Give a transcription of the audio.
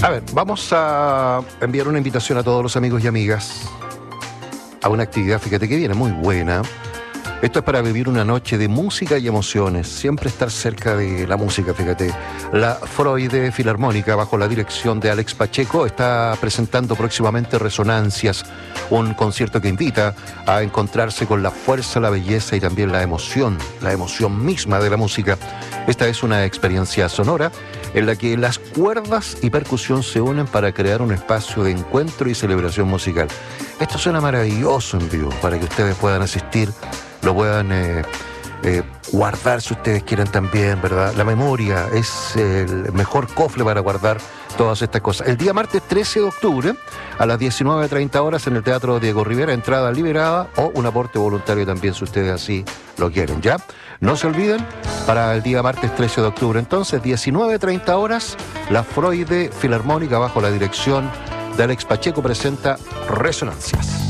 A ver, vamos a enviar una invitación a todos los amigos y amigas a una actividad, fíjate que viene muy buena. Esto es para vivir una noche de música y emociones, siempre estar cerca de la música, fíjate. La Freude Filarmónica, bajo la dirección de Alex Pacheco, está presentando próximamente Resonancias, un concierto que invita a encontrarse con la fuerza, la belleza y también la emoción misma de la música. Esta es una experiencia sonora en la que las cuerdas y percusión se unen para crear un espacio de encuentro y celebración musical. Esto suena maravilloso en vivo, para que ustedes puedan asistir, lo puedan guardar si ustedes quieren también, ¿verdad? La memoria es el mejor cofre para guardar todas estas cosas. El día martes 13 de octubre, a las 19:30 horas, en el Teatro Diego Rivera, entrada liberada o un aporte voluntario también, si ustedes así lo quieren, ¿ya? No se olviden, para el día martes 13 de octubre, entonces, 19:30 horas, la Freude Filarmónica, bajo la dirección de Alex Pacheco, presenta Resonancias.